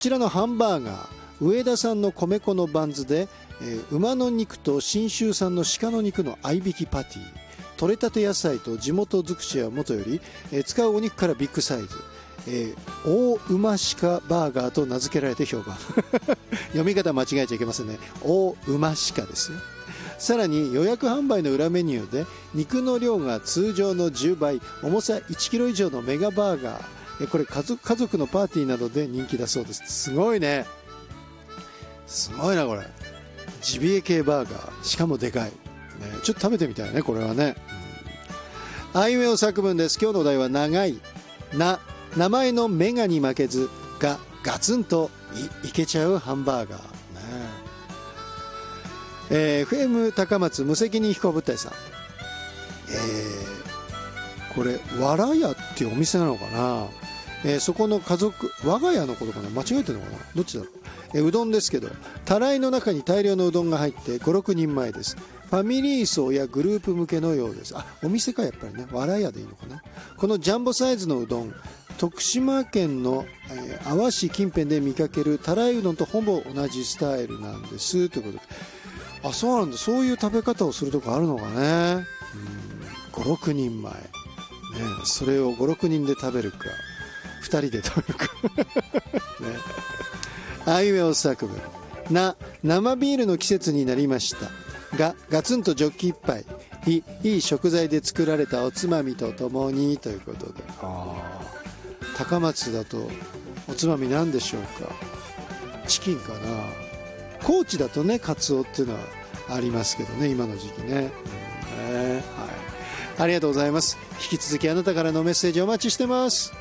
ちらのハンバーガー、上田さんの米粉のバンズで、馬の肉と信州産の鹿の肉の合いびきパティ、取れたて野菜と地元尽くしはもとより、使うお肉からビッグサイズ、大馬鹿バーガーと名付けられて評判読み方間違えちゃいけませんね。大馬鹿ですよ。さらに予約販売の裏メニューで肉の量が通常の10倍、重さ1キロ以上のメガバーガー、これ家族のパーティーなどで人気だそうです。すごいね、すごいなこれ。ジビエ系バーガー、しかもでかい、ね、ちょっと食べてみたいねこれはね。あいうえお作文です。今日のお題は長い名前のメガに負けずがガツンと いけちゃうハンバーガー、ね。FM 高松無責任飛行物体さん、これわらやっていうお店なのかな、そこの家族、我が家のことかな、間違えてるのかな、どっちだろう。うどんですけど、たらいの中に大量のうどんが入って5、6人前です。ファミリー層やグループ向けのようです。あ、お店かやっぱりね、わらやでいいのかな。このジャンボサイズのうどん、徳島県の阿波市近辺で見かけるたらいうどんとほぼ同じスタイルなんですということで、あ、そうなんだ、そういう食べ方をするとこあるのかね。5、6人前、ね、それを5、6人で食べるか2人で食べるかね。あいうえお作文、生ビールの季節になりましたがガツンとジョッキ一杯、いい食材で作られたおつまみとともにということで、高松だとおつまみなんでしょうか。チキンかな。高知だとねカツオっていうのはありますけどね、今の時期ね、はい、ありがとうございます。引き続きあなたからのメッセージお待ちしてます。